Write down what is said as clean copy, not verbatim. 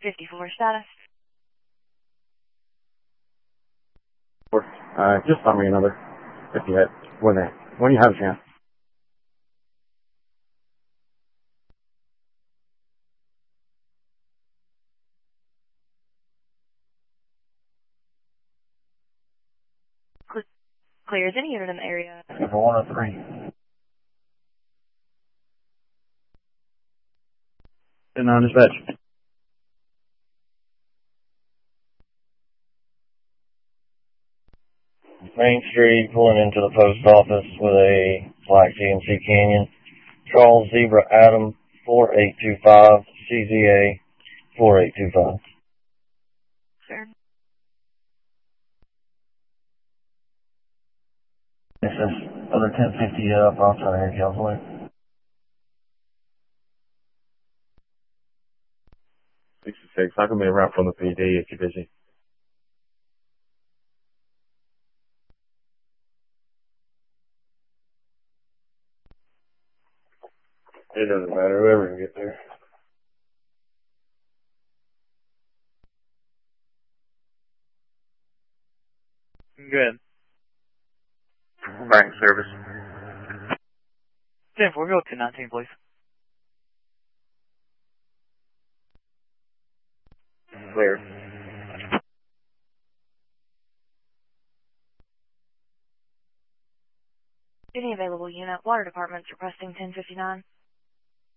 1054 status. Just send me another, if you had, when you have a chance. Clear. Is any unit in the area? Number 103. And on dispatch. Main Street, pulling into the post office with a black GMC Canyon. Charles Zebra Adam 4825, CZA 4825. Sir. This is other 1050 up. I'll try to hear California. 66. I can be around from the PD if you're busy. It doesn't matter, whoever can get there. Good. Bank service. 10-4, go to 19, please. Clear. Any available unit, water department's requesting 1059.